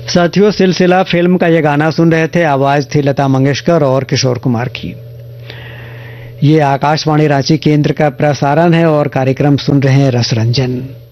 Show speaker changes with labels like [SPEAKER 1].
[SPEAKER 1] साथियों, सिलसिला फिल्म का ये गाना सुन रहे थे। आवाज थी लता मंगेशकर और किशोर कुमार की। ये आकाशवाणी रांची केंद्र का प्रसारण है और कार्यक्रम सुन रहे हैं रस रंजन।